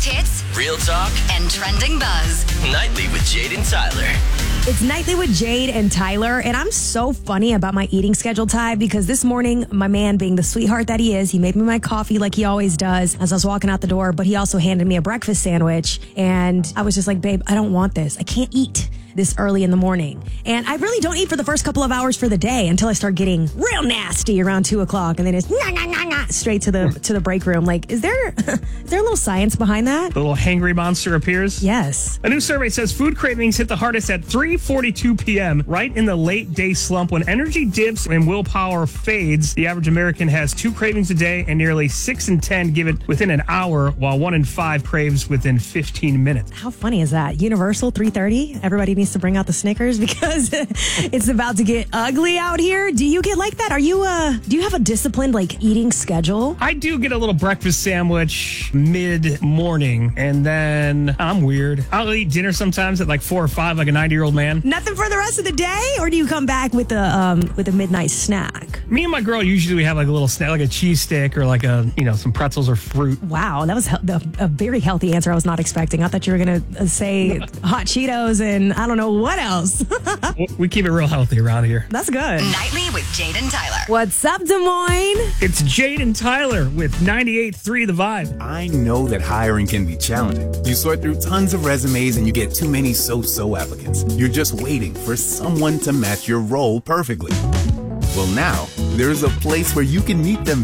hits, real talk, and trending buzz. Nightly with Jade and Tyler. It's Nightly with Jade and Tyler, and I'm so funny about my eating schedule, Ty, because this morning, my man, being the sweetheart that he is, he made me my coffee like he always does as I was walking out the door, but he also handed me a breakfast sandwich, and I was just like, babe, I don't want this. I can't eat this early in the morning. And I really don't eat for the first couple of hours for the day until I start getting real nasty around 2 o'clock, and then it's straight to the break room. Like, is there a little science behind that? The little hangry monster appears? Yes. A new survey says food cravings hit the hardest at 3:42 p.m., right in the late day slump when energy dips and willpower fades. The average American has 2 cravings a day, and nearly 6 in 10 give it within an hour, while 1 in 5 craves within 15 minutes. How funny is that? Universal 3:30? Everybody needs to bring out the Snickers because it's about to get ugly out here. Do you get like that? Do you have a disciplined like eating schedule? I do get a little breakfast sandwich mid-morning, and then I'm weird. I'll eat dinner sometimes at like 4 or 5 like a 90-year-old man. Nothing for the rest of the day? Or do you come back with a midnight snack? Me and my girl usually we have like a little snack, like a cheese stick or like some pretzels or fruit. Wow, that was a very healthy answer I was not expecting. I thought you were going to say hot Cheetos and I don't know what else. We keep it real healthy around here. That's good. Nightly with Jade and Tyler. What's up, Des Moines? It's Jade and Tyler with 98.3 The Vibe. I know that hiring can be challenging. You sort through tons of resumes and you get too many so-so applicants. You're just waiting for someone to match your role perfectly. Well, now, there's a place where you can meet them